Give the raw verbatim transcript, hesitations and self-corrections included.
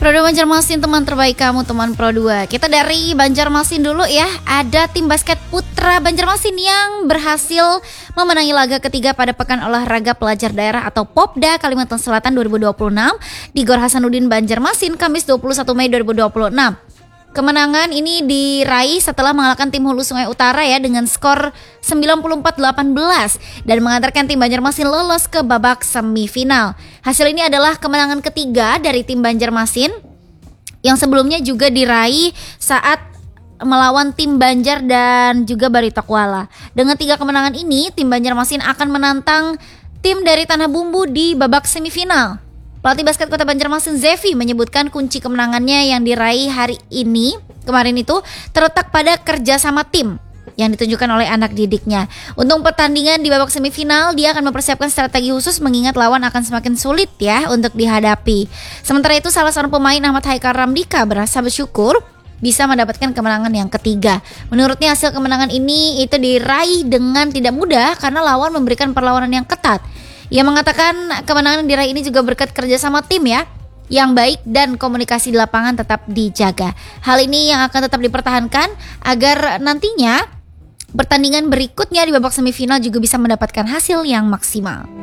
Pro dua Banjarmasin, teman terbaik kamu, teman Pro dua. Kita dari Banjarmasin dulu ya. Ada tim basket putra Banjarmasin yang berhasil memenangi laga ketiga pada Pekan Olahraga Pelajar Daerah atau Popda Kalimantan Selatan dua ribu dua puluh enam di Gor Hasanuddin Banjarmasin, Kamis dua puluh satu Mei dua ribu dua puluh enam. Kemenangan ini diraih setelah mengalahkan tim Hulu Sungai Utara ya dengan skor sembilan puluh empat delapan belas dan mengantarkan tim Banjarmasin lolos ke babak semifinal. Hasil ini adalah kemenangan ketiga dari tim Banjarmasin yang sebelumnya juga diraih saat melawan tim Banjar dan juga Barito Kuala. Dengan tiga kemenangan ini, tim Banjarmasin akan menantang tim dari Tanah Bumbu di babak semifinal. Pelatih basket Kota Banjarmasin Zevi menyebutkan kunci kemenangannya yang diraih hari ini kemarin itu terletak pada kerjasama tim yang ditunjukkan oleh anak didiknya. Untuk pertandingan di babak semifinal, dia akan mempersiapkan strategi khusus mengingat lawan akan semakin sulit ya untuk dihadapi. Sementara itu, salah seorang pemain Ahmad Haikal Ramdika berasa bersyukur bisa mendapatkan kemenangan yang ketiga. Menurutnya hasil kemenangan ini itu diraih dengan tidak mudah karena lawan memberikan perlawanan yang ketat. Ia mengatakan kemenangan yang diraih ini juga berkat kerjasama tim ya yang baik dan komunikasi di lapangan tetap dijaga. Hal ini yang akan tetap dipertahankan agar nantinya pertandingan berikutnya di babak semifinal juga bisa mendapatkan hasil yang maksimal.